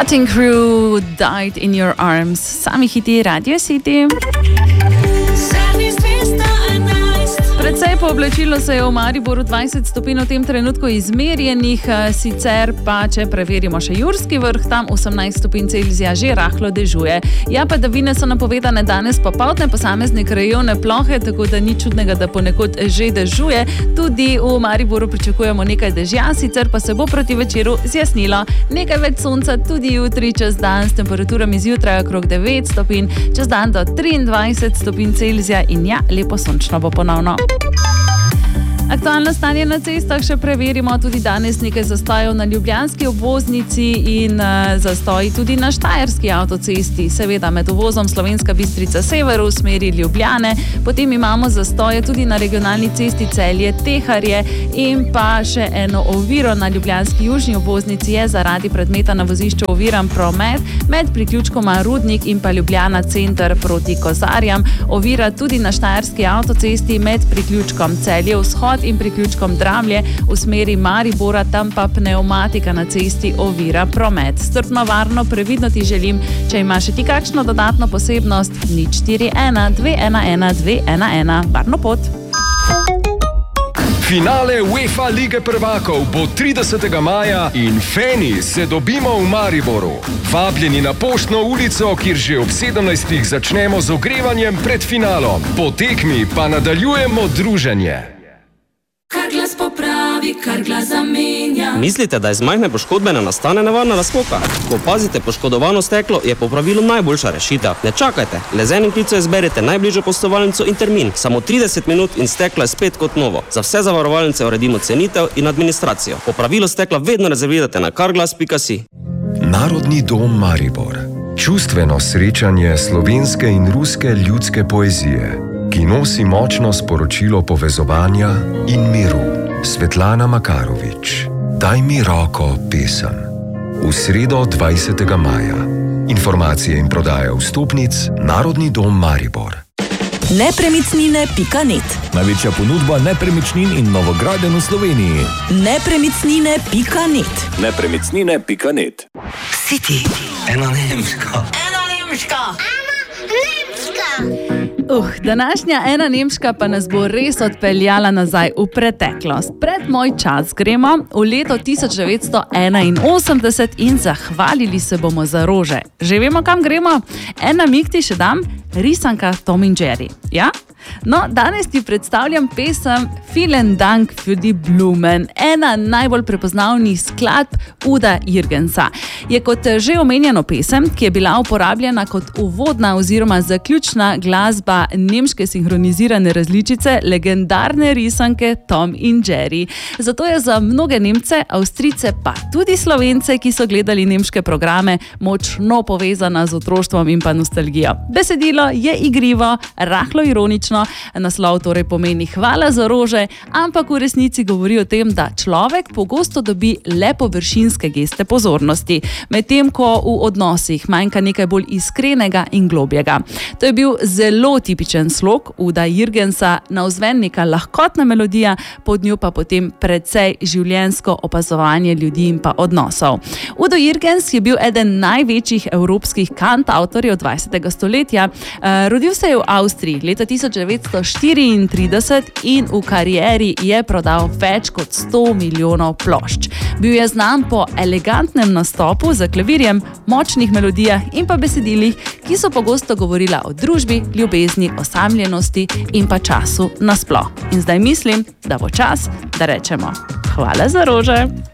Cutting Crew, Died in Your Arms. Sami hiti Radio City. Predvsej pooblačilo se je v Mariboru, 20 stopinj v tem trenutku izmerjenih, sicer pa, če preverimo še Jurski vrh, tam 18 stopinj Celzija že rahlo dežuje. Ja, padavine so napovedane danes popoldne, posamezne krajevne plohe, tako da ni čudnega, da ponekod že dežuje. Tudi v Mariboru pričakujemo nekaj dežja, sicer pa se bo proti večeru zjasnilo. Nekaj več sonca tudi jutri čez dan s temperaturami zjutraj okrog 9 stopinj, čez dan do 23 stopinj Celzija in ja, lepo sončno bo ponovno. Aktualno stanje na cestah še preverimo, tudi danes nekaj zastojev na ljubljanski obvoznici in zastoji tudi na štajerski avtocesti, seveda med uvozom Slovenska Bistrica sever v smeri Ljubljane, potem imamo zastoje tudi na regionalni cesti Celje-Teharje in pa še eno oviro na ljubljanski južni obvoznici je zaradi predmeta na vozišču oviran promet med priključkoma Rudnik in pa Ljubljana center proti Kozarjam, ovira tudi na štajerski avtocesti med priključkom Celje vzhod in priključkom Dramlje v smeri Maribora, tam pa pneumatika na cesti ovira promet. Strpno, varno, previdno ti želim, če imaš še ti kakšno dodatno posebnost, 041 211 211, varno pot. Finale UEFA Lige prvakov bo 30. maja in feni se dobimo v Mariboru. Vabljeni na Poštno ulico, kjer že ob 17. začnemo z ogrevanjem pred finalom. Po tekmi pa nadaljujemo druženje. Kar glas popravi, kar glas zamenja. Mislite, da iz majhne poškodbe ne nastane nevarna razpoka? Ko opazite poškodovano steklo, je po pravilu najboljša rešitev. Ne čakajte, le z enim klicem izberite najbližjo poslovalnico in termin. Samo 30 minut in steklo je spet kot novo. Za vse zavarovalnice uredimo cenitev in administracijo. Popravilo stekla vedno rezervirate na carglass.si. Narodni dom Maribor. Čustveno srečanje slovenske in ruske ljudske poezije, ki nosi močno sporočilo povezovanja in miru. Svetlana Makarovič. Daj mi roko, pesem. V sredo 20. maja. Informacije in prodaja vstopnic Narodni dom Maribor. Nepremičnine.net. Največja ponudba nepremičnin in novogradenj v Sloveniji. Nepremičnine.net. Nepremičnine.net. City. Ena nemška. Današnja ena nemška pa nas bo res odpeljala nazaj v preteklost. Pred moj čas gremo v leto 1981 in zahvalili se bomo za rože. Že vemo, kam gremo? En namig ti še dam, risanka Tom in Jerry. Ja? No, danes ti predstavljam pesem Vielen Dank für die Blumen, ena najbolj prepoznavnih skladb Uda Jürgensa. Je kot že omenjeno pesem, ki je bila uporabljena kot uvodna oziroma zaključna glasba nemške sinhronizirane različice legendarne risanke Tom in Jerry. Zato je za mnoge Nemce, Avstrijce pa tudi Slovence, ki so gledali nemške programe, močno povezana z otroštvom in pa nostalgijo. Besedilo je igrivo, rahlo ironično, naslov torej pomeni hvala za rože, ampak v resnici govori o tem, da človek pogosto dobi le površinske geste pozornosti, medtem ko v odnosih manjka nekaj bolj iskrenega in globjega. To je bil zelo tipičen slog Uda Jürgensa, navzven neka lahkotna melodija, pod njo pa potem precej življenjsko opazovanje ljudi in pa odnosov. Udo Jürgens je bil eden največjih evropskih kantavtorjev 20. stoletja. Rodil se je v Avstriji leta 1934 in v karieri je prodal več kot 100 milijonov plošč. Bil je znan po elegantnem nastopu za klavirjem, močnih melodijah in pa besedilih, ki so pogosto govorila o družbi, ljubezni, osamljenosti in pa času nasploh. In zdaj mislim, da bo čas, da rečemo hvala za rože.